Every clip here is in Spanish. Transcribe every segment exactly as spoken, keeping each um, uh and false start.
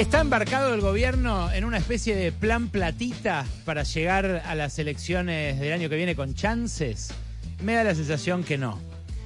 ¿Está embarcado el gobierno en una especie de plan platita para llegar a las elecciones del año que viene con chances? Me da la sensación que no.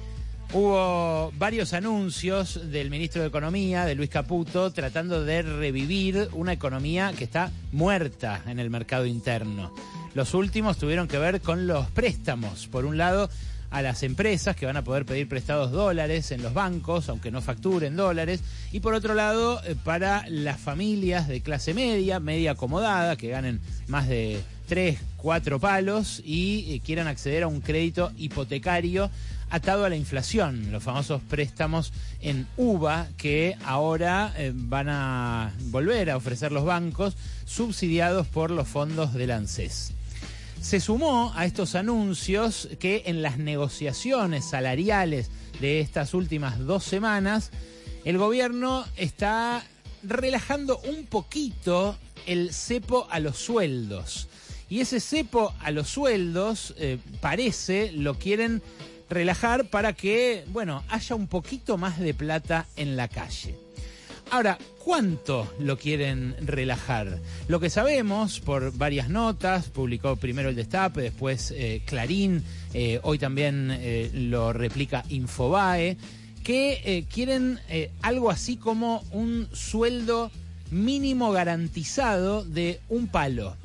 Hubo varios anuncios del ministro de Economía, de Luis Caputo, tratando de revivir una economía que está muerta en el mercado interno. Los últimos tuvieron que ver con los préstamos. Por un lado, a las empresas que van a poder pedir prestados dólares en los bancos, aunque no facturen dólares. Y por otro lado, para las familias de clase media, media acomodada, que ganen más de tres, cuatro palos y quieran acceder a un crédito hipotecario atado a la inflación, los famosos préstamos en U V A que ahora eh, van a volver a ofrecer los bancos, subsidiados por los fondos del ANSES. Se sumó a estos anuncios que en las negociaciones salariales de estas últimas dos semanas, el gobierno está relajando un poquito el cepo a los sueldos. Y ese cepo a los sueldos, eh, parece, lo quieren relajar para que, bueno, haya un poquito más de plata en la calle. Ahora, ¿cuánto lo quieren relajar? Lo que sabemos por varias notas, publicó primero el Destape, después eh, Clarín, eh, hoy también eh, lo replica Infobae, que eh, quieren eh, algo así como un sueldo mínimo garantizado de un palo.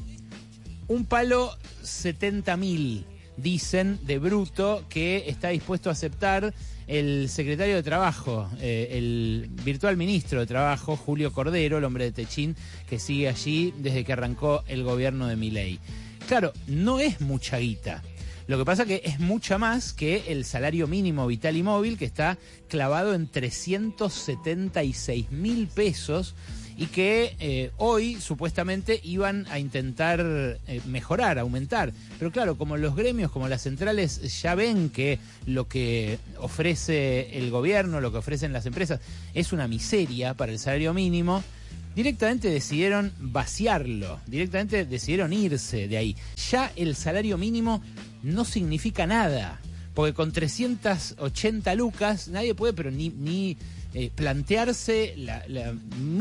Un palo setenta mil, dicen, de bruto, que está dispuesto a aceptar el secretario de Trabajo, eh, el virtual ministro de Trabajo, Julio Cordero, el hombre de Techín, que sigue allí desde que arrancó el gobierno de Milei. Claro, no es mucha guita. Lo que pasa que es mucha más que el salario mínimo vital y móvil, que está clavado en trescientos setenta y seis mil pesos, y que eh, hoy supuestamente iban a intentar eh, mejorar, aumentar. Pero claro, como los gremios, como las centrales ya ven que lo que ofrece el gobierno, lo que ofrecen las empresas es una miseria para el salario mínimo, directamente decidieron vaciarlo, directamente decidieron irse de ahí. Ya el salario mínimo no significa nada, porque con trescientas ochenta lucas nadie puede, pero ni... ni Eh, plantearse la, la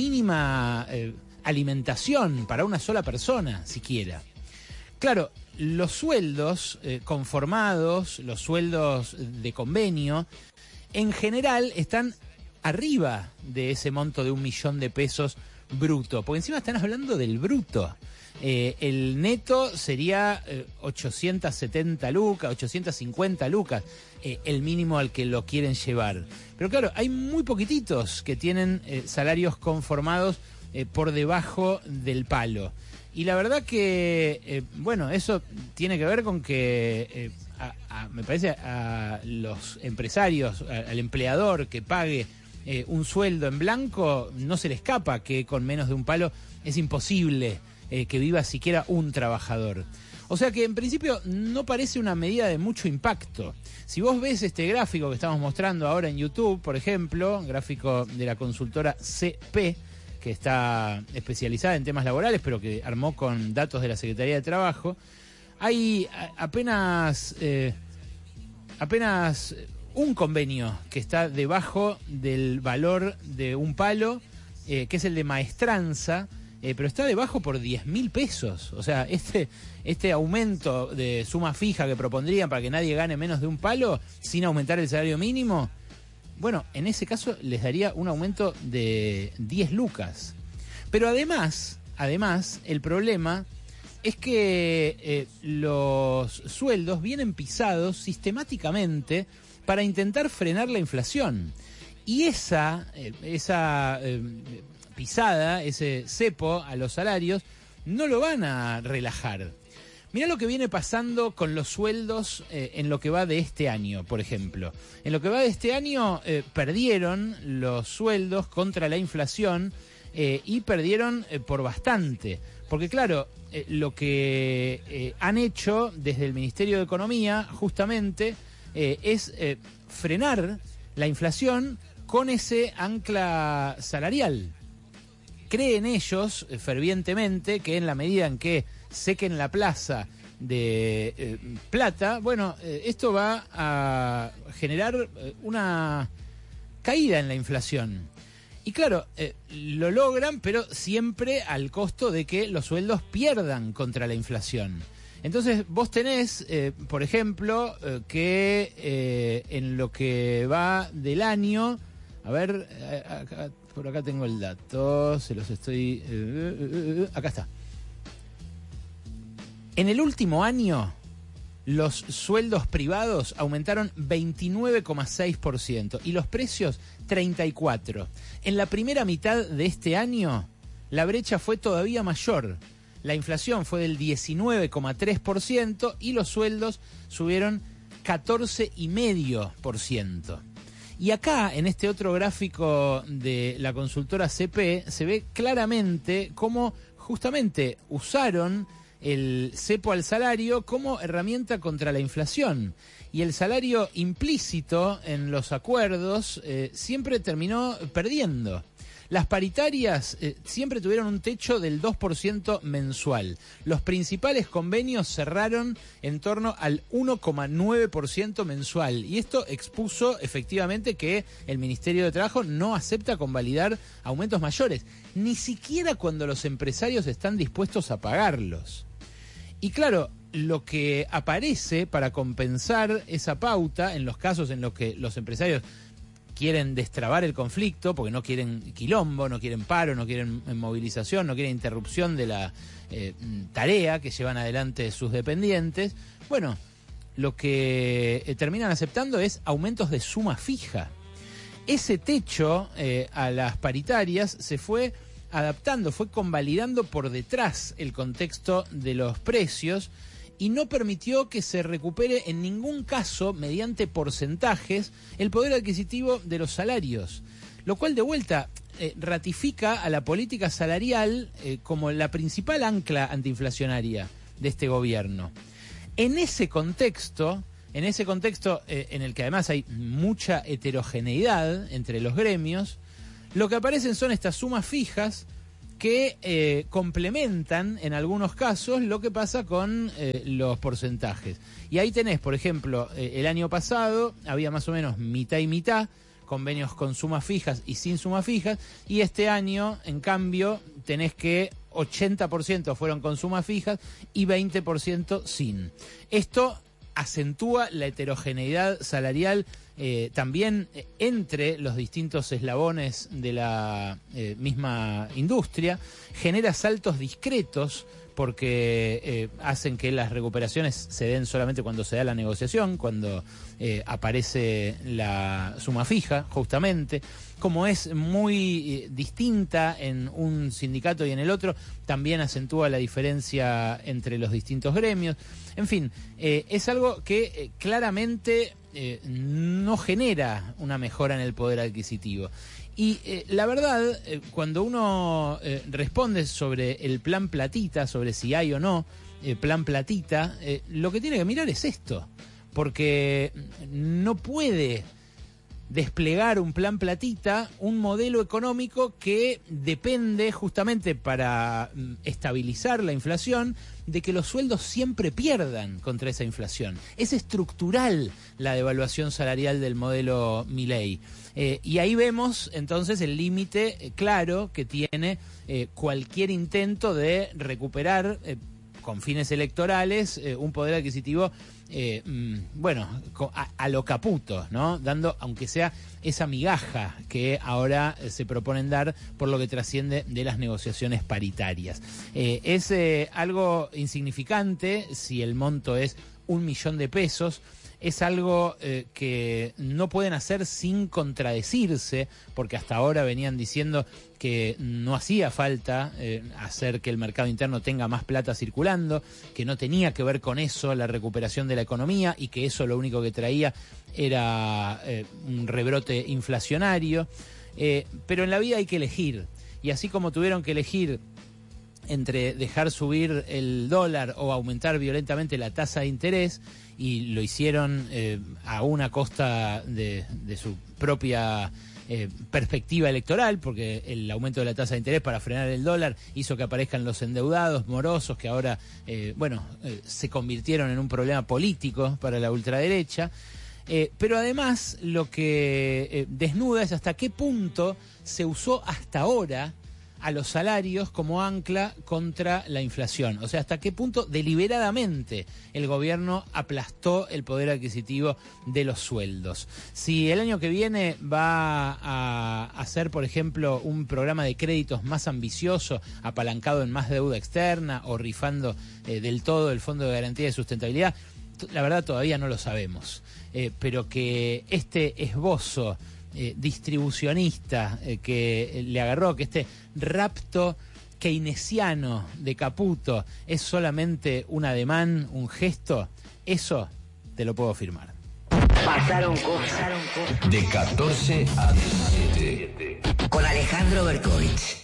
mínima eh, alimentación para una sola persona, siquiera. Claro, los sueldos eh, conformados, los sueldos de convenio, en general están arriba de ese monto de un millón de pesos bruto, porque encima están hablando del bruto. Eh, el neto sería eh, ochocientas setenta lucas, ochocientas cincuenta lucas, eh, el mínimo al que lo quieren llevar. Pero claro, hay muy poquititos que tienen eh, salarios conformados eh, por debajo del palo. Y la verdad que, eh, bueno, eso tiene que ver con que, eh, a, a, me parece, a los empresarios, a, al empleador que pague eh, un sueldo en blanco, no se le escapa que con menos de un palo es imposible Eh, que viva siquiera un trabajador. O sea que en principio no parece una medida de mucho impacto. Si vos ves este gráfico que estamos mostrando ahora en YouTube, por ejemplo, gráfico de la consultora C P, que está especializada en temas laborales, pero que armó con datos de la Secretaría de Trabajo, hay apenas, eh, apenas un convenio que está debajo del valor de un palo, eh, que es el de maestranza, Eh, pero está debajo por diez mil pesos. O sea, este, este aumento de suma fija que propondrían para que nadie gane menos de un palo sin aumentar el salario mínimo, bueno, en ese caso les daría un aumento de diez lucas. Pero además, además, el problema es que eh, los sueldos vienen pisados sistemáticamente para intentar frenar la inflación. Y esa, eh, esa eh, pisada, ese cepo a los salarios, no lo van a relajar. Mirá lo que viene pasando con los sueldos eh, en lo que va de este año, por ejemplo. En lo que va de este año eh, perdieron los sueldos contra la inflación eh, y perdieron eh, por bastante. Porque claro, eh, lo que eh, han hecho desde el Ministerio de Economía justamente eh, es eh, frenar la inflación con ese ancla salarial. Creen ellos eh, fervientemente que en la medida en que sequen la plaza de eh, plata, bueno, eh, esto va a generar eh, una caída en la inflación. Y claro, eh, lo logran, pero siempre al costo de que los sueldos pierdan contra la inflación. Entonces vos tenés, eh, por ejemplo, eh, que eh, en lo que va del año, a ver, eh, acá, por acá tengo el dato, se los estoy... Eh, eh, eh, acá está. En el último año, los sueldos privados aumentaron veintinueve coma seis por ciento y los precios treinta y cuatro por ciento. En la primera mitad de este año, la brecha fue todavía mayor. La inflación fue del diecinueve coma tres por ciento y los sueldos subieron catorce coma cinco por ciento. Y acá, en este otro gráfico de la consultora C P, se ve claramente cómo justamente usaron el cepo al salario como herramienta contra la inflación. Y el salario implícito en los acuerdos eh, siempre terminó perdiendo. Las paritarias eh, siempre tuvieron un techo del dos por ciento mensual. Los principales convenios cerraron en torno al uno coma nueve por ciento mensual. Y esto expuso efectivamente que el Ministerio de Trabajo no acepta convalidar aumentos mayores, ni siquiera cuando los empresarios están dispuestos a pagarlos. Y claro, lo que aparece para compensar esa pauta en los casos en los que los empresarios quieren destrabar el conflicto, porque no quieren quilombo, no quieren paro, no quieren movilización, no quieren interrupción de la eh, tarea que llevan adelante sus dependientes, bueno, lo que eh, terminan aceptando es aumentos de suma fija. Ese techo eh, a las paritarias se fue adaptando, fue convalidando por detrás el contexto de los precios y no permitió que se recupere en ningún caso, mediante porcentajes, el poder adquisitivo de los salarios. Lo cual, de vuelta, eh, ratifica a la política salarial eh, como la principal ancla antiinflacionaria de este gobierno. En ese contexto, en ese contexto eh, en el que además hay mucha heterogeneidad entre los gremios, lo que aparecen son estas sumas fijas que eh, complementan en algunos casos lo que pasa con eh, los porcentajes. Y ahí tenés, por ejemplo, eh, el año pasado había más o menos mitad y mitad, convenios con sumas fijas y sin sumas fijas, y este año, en cambio, tenés que ochenta por ciento fueron con sumas fijas y veinte por ciento sin. Esto acentúa la heterogeneidad salarial eh, también eh, entre los distintos eslabones de la eh, misma industria, genera saltos discretos porque eh, hacen que las recuperaciones se den solamente cuando se da la negociación, cuando eh, aparece la suma fija, justamente. Como es muy eh, distinta en un sindicato y en el otro, también acentúa la diferencia entre los distintos gremios. En fin, eh, es algo que eh, claramente eh, no genera una mejora en el poder adquisitivo. Y eh, la verdad, eh, cuando uno eh, responde sobre el plan platita, sobre si hay o no eh, plan platita, eh, lo que tiene que mirar es esto, porque no puede desplegar un plan platita, un modelo económico que depende justamente para estabilizar la inflación de que los sueldos siempre pierdan contra esa inflación. Es estructural la devaluación salarial del modelo Milei. Eh, y ahí vemos entonces el límite eh, claro que tiene eh, cualquier intento de recuperar eh, con fines electorales eh, un poder adquisitivo Eh, bueno, a, a lo Caputo, ¿no? Dando, aunque sea esa migaja que ahora eh, se proponen dar por lo que trasciende de las negociaciones paritarias. Eh, es eh, algo insignificante si el monto es un millón de pesos. Es algo eh, que no pueden hacer sin contradecirse, porque hasta ahora venían diciendo que no hacía falta eh, hacer que el mercado interno tenga más plata circulando, que no tenía que ver con eso la recuperación de la economía y que eso lo único que traía era eh, un rebrote inflacionario. Eh, pero en la vida hay que elegir, y así como tuvieron que elegir entre dejar subir el dólar o aumentar violentamente la tasa de interés, y lo hicieron eh, a una costa de, de su propia eh, perspectiva electoral, porque el aumento de la tasa de interés para frenar el dólar hizo que aparezcan los endeudados morosos que ahora, eh, bueno, eh, se convirtieron en un problema político para la ultraderecha. Eh, pero además lo que eh, desnuda es hasta qué punto se usó hasta ahora a los salarios como ancla contra la inflación. O sea, hasta qué punto deliberadamente el gobierno aplastó el poder adquisitivo de los sueldos. Si el año que viene va a hacer, por ejemplo, un programa de créditos más ambicioso, apalancado en más deuda externa o rifando eh, del todo el Fondo de Garantía de Sustentabilidad, la verdad todavía no lo sabemos. Eh, pero que este esbozo Eh, distribucionista eh, que le agarró, que este rapto keynesiano de Caputo es solamente un ademán, un gesto, eso te lo puedo firmar. Pasaron cosas. De catorce a diecisiete. Con Alejandro Berkovich.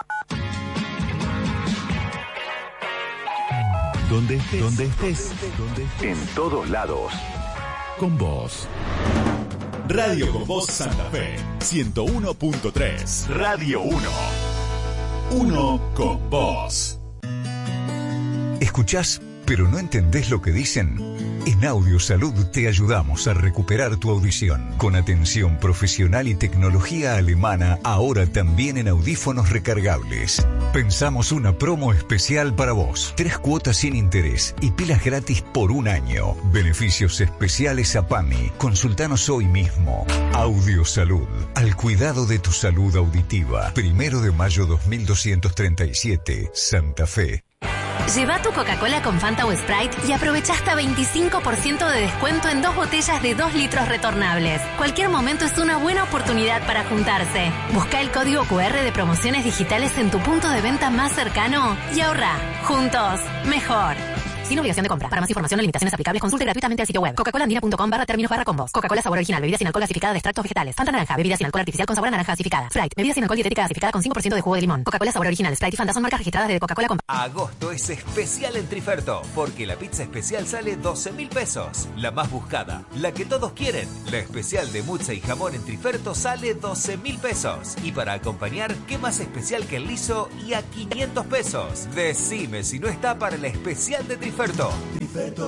Donde estés, donde estés, donde estés. En todos lados. Con vos. Radio Con Voz Santa Fe, ciento uno punto tres. Radio uno. Uno con vos. ¿Escuchás, pero no entendés lo que dicen? En Audiosalud te ayudamos a recuperar tu audición. Con atención profesional y tecnología alemana, ahora también en audífonos recargables. Pensamos una promo especial para vos. Tres cuotas sin interés y pilas gratis por un año. Beneficios especiales a PAMI. Consultanos hoy mismo. Audiosalud. Al cuidado de tu salud auditiva. Primero de mayo dos mil doscientos treinta y siete. Santa Fe. Lleva tu Coca-Cola con Fanta o Sprite y aprovecha hasta veinticinco por ciento de descuento en dos botellas de dos litros retornables. Cualquier momento es una buena oportunidad para juntarse. Busca el código cu erre de promociones digitales en tu punto de venta más cercano y ahorra. Juntos, mejor. Sin obligación de compra. Para más información o limitaciones aplicables, consulte gratuitamente el sitio web coca cola andina punto com barra términos barra combos. Coca-Cola sabor original, bebida sin alcohol gasificada de extractos vegetales. Fanta naranja, bebida sin alcohol artificial con sabor a naranja gasificada. Sprite, bebida sin alcohol dietética gasificada con cinco por ciento de jugo de limón. Coca-Cola sabor original, Sprite y Fanta son marcas registradas de Coca-Cola con... Agosto es especial en Triferto, porque la pizza especial sale doce mil pesos. La más buscada, la que todos quieren. La especial de muzza y jamón en Triferto sale doce mil pesos. Y para acompañar, ¿qué más especial que el liso y a quinientos pesos? Decime si no está para la especial de Triferto. Triferto